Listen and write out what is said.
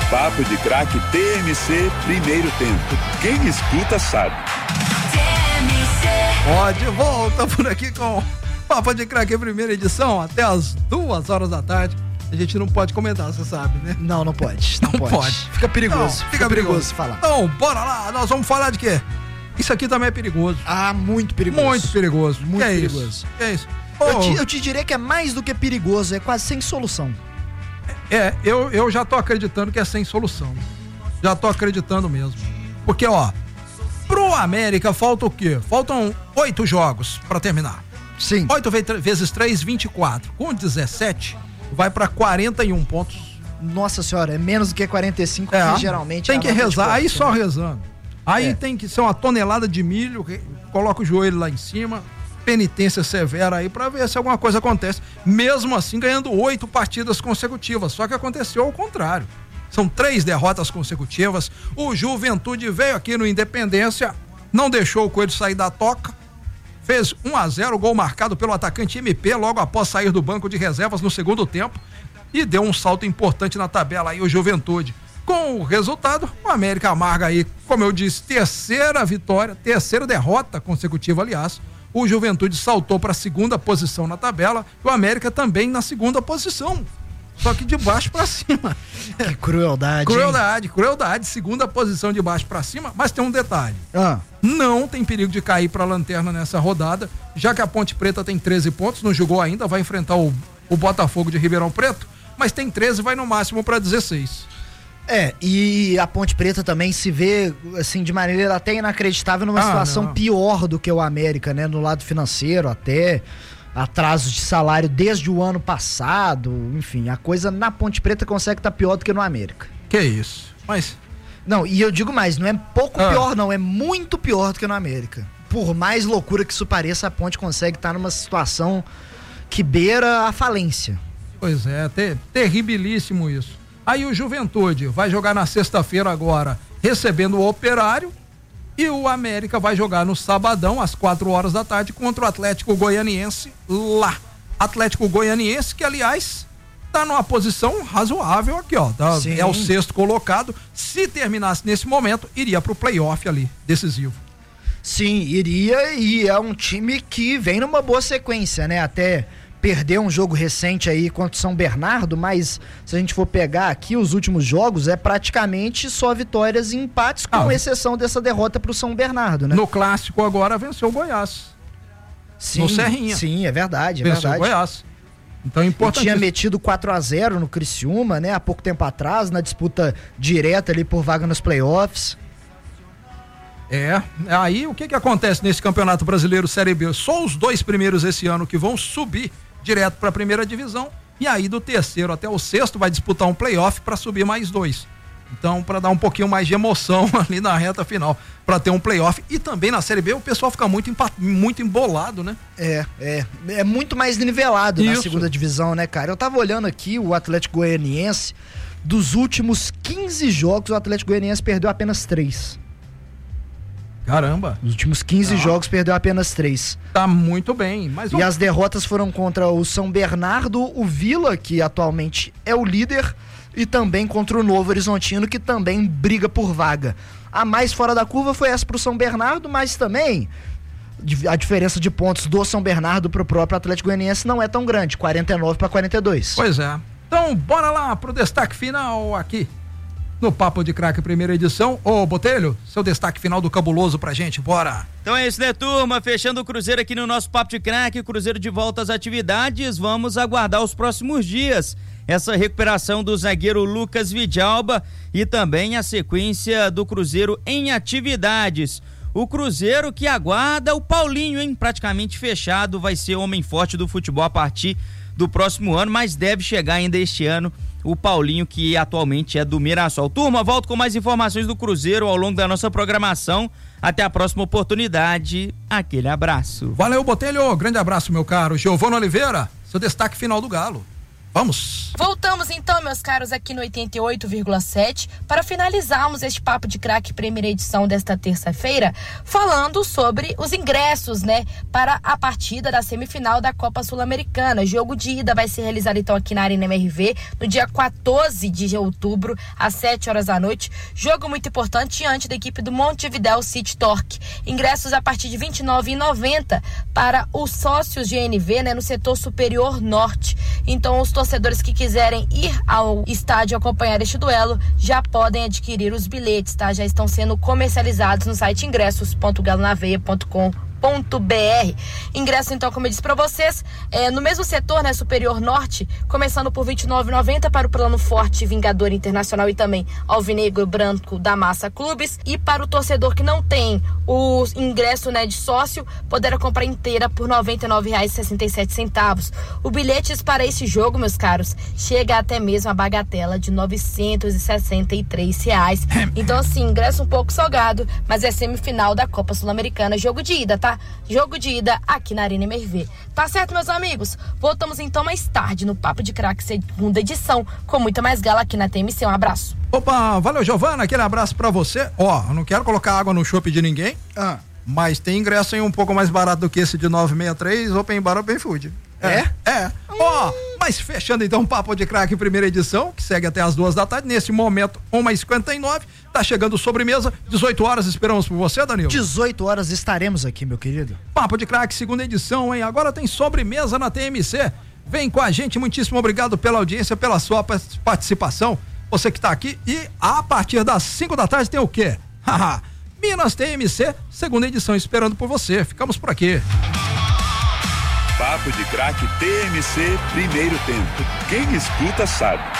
Papo de Craque TMC, primeiro tempo. Quem escuta sabe. Ó, de volta por aqui com Papo de Craque, primeira edição, até as 2h da tarde. A gente não pode comentar, você sabe, né? Não pode. Não pode. Fica perigoso. Não, fica perigoso falar. Então, bora lá, nós vamos falar de quê? Isso aqui também é perigoso. Ah, muito perigoso. Muito perigoso. Muito que perigoso. Isso? Que é isso? Eu te diria que é mais do que perigoso, é quase sem solução. Eu já tô acreditando que é sem solução. Já tô acreditando mesmo. Porque, ó, pro América falta o quê? Faltam 8 jogos pra terminar. Sim. 8 vezes 3, 24. Com 17, vai pra 41 pontos. Nossa senhora, é menos do que 45, que geralmente tem que rezar, aí só né? rezando. Aí tem que ser uma tonelada de milho, coloca o joelho lá em cima, penitência severa aí pra ver se alguma coisa acontece. Mesmo assim, ganhando 8 partidas consecutivas. Só que aconteceu ao contrário. São 3 derrotas consecutivas. O Juventude veio aqui no Independência, não deixou o Coelho sair da toca, fez 1-0, gol marcado pelo atacante MP logo após sair do banco de reservas no segundo tempo e deu um salto importante na tabela aí o Juventude. Com o resultado, o América amarga aí, como eu disse, terceira derrota consecutiva, aliás. O Juventude saltou para a segunda posição na tabela e o América também na segunda posição. Só que de baixo para cima. Que crueldade. Crueldade. Segunda posição de baixo para cima, mas tem um detalhe. Não tem perigo de cair para a lanterna nessa rodada, já que a Ponte Preta tem 13 pontos, não jogou ainda, vai enfrentar o Botafogo de Ribeirão Preto, mas tem 13, vai no máximo para 16. E a Ponte Preta também se vê, assim, de maneira até inacreditável numa situação pior do que o América, né? No lado financeiro, até atrasos de salário desde o ano passado, enfim, a coisa na Ponte Preta consegue estar pior do que no América. Que isso, mas... Não, e eu digo mais, não é pouco pior não, é muito pior do que no América. Por mais loucura que isso pareça, a Ponte consegue estar numa situação que beira a falência. Pois é, terribilíssimo isso. Aí o Juventude vai jogar na sexta-feira agora, recebendo o Operário, e o América vai jogar no sabadão, às 4h da tarde, contra o Atlético Goianiense lá. Atlético Goianiense, que aliás, tá numa posição razoável aqui, ó. É o 6º colocado. Se terminasse nesse momento, iria pro playoff ali, decisivo. Sim, iria, e é um time que vem numa boa sequência, né? Até perdeu um jogo recente aí contra o São Bernardo, mas se a gente for pegar aqui os últimos jogos, é praticamente só vitórias e empates, com exceção dessa derrota pro São Bernardo, né? No clássico agora venceu o Goiás. Sim, no Serrinha. Sim, é verdade, venceu o Goiás. Então é importante. Tinha metido 4-0 no Criciúma, né? Há pouco tempo atrás, na disputa direta ali por vaga nos playoffs. Aí o que acontece nesse Campeonato Brasileiro Série B? Só os 2 primeiros esse ano que vão subir direto para a primeira divisão, e aí do 3º até o 6º vai disputar um playoff para subir mais 2. Então, para dar um pouquinho mais de emoção ali na reta final, para ter um playoff. E também na Série B o pessoal fica muito embolado, né? É muito mais nivelado na segunda divisão, né, cara? Eu tava olhando aqui o Atlético Goianiense, dos últimos 15 jogos, o Atlético Goianiense perdeu apenas 3. Caramba. Nos últimos 15 jogos perdeu apenas 3. Tá muito bem. E as derrotas foram contra o São Bernardo, o Vila, que atualmente é o líder, e também contra o Novo Horizontino, que também briga por vaga. A mais fora da curva foi essa pro São Bernardo, mas também a diferença de pontos do São Bernardo pro próprio Atlético Goianiense não é tão grande, 49-42. Pois é. Então, bora lá pro destaque final aqui no Papo de Craque, primeira edição. Ô, Botelho, seu destaque final do Cabuloso pra gente, bora! Então é isso, né, turma? Fechando o Cruzeiro aqui no nosso Papo de Craque, Cruzeiro de volta às atividades, vamos aguardar os próximos dias essa recuperação do zagueiro Lucas Vidalba e também a sequência do Cruzeiro em atividades. O Cruzeiro que aguarda o Paulinho, hein? Praticamente fechado, vai ser homem forte do futebol a partir do próximo ano, mas deve chegar ainda este ano o Paulinho, que atualmente é do Mirassol. Turma, volto com mais informações do Cruzeiro ao longo da nossa programação. Até a próxima oportunidade. Aquele abraço. Valeu, Botelho. Grande abraço, meu caro. Giovano Oliveira, seu destaque final do Galo. Vamos! Voltamos então, meus caros, aqui no 88,7 para finalizarmos este Papo de Craque primeira edição desta terça-feira, falando sobre os ingressos, né, para a partida da semifinal da Copa Sul-Americana. Jogo de ida vai ser realizado então aqui na Arena MRV no dia 14 de outubro, às 7 horas da noite. Jogo muito importante diante da equipe do Montevidéu City Torque. Ingressos a partir de R$ 29,90 para os sócios de NV, né, no setor superior norte. Então, os torcedores que quiserem ir ao estádio acompanhar este duelo já podem adquirir os bilhetes, tá? Já estão sendo comercializados no site ingressos.galonaveia.com.br. Ingresso, então, como eu disse para vocês, no mesmo setor, né, superior norte, começando por R$ 29,90 para o plano Forte Vingador Internacional e também Alvinegro Branco da Massa Clubes, e para o torcedor que não tem o ingresso, né, de sócio, poderá comprar inteira por R$ 99,67. O bilhetes para esse jogo, meus caros, chega até mesmo a bagatela de R$ 963. Então, assim, ingresso um pouco salgado, mas é semifinal da Copa Sul-Americana, jogo de ida, tá? Jogo de ida aqui na Arena MRV. Tá certo, meus amigos? Voltamos então mais tarde no Papo de Craque, segunda edição, com muita mais gala aqui na TMC. Um abraço. Opa, valeu, Giovana, aquele abraço pra você. Ó, eu não quero colocar água no chopp de ninguém, mas tem ingresso aí um pouco mais barato do que esse de 963, Open Bar, Open Food. Ó, mas fechando então o Papo de Craque primeira edição, que segue até as 2 da tarde, nesse momento 1h59, tá chegando sobremesa, 18 horas, esperamos por você, Danilo. 18 horas estaremos aqui, meu querido. Papo de Craque segunda edição, hein? Agora tem sobremesa na TMC, vem com a gente, muitíssimo obrigado pela audiência, pela sua participação, você que tá aqui, e a partir das 5 da tarde tem o quê? Minas TMC, segunda edição, esperando por você, ficamos por aqui. Papo de Craque TMC, primeiro tempo. Quem escuta sabe.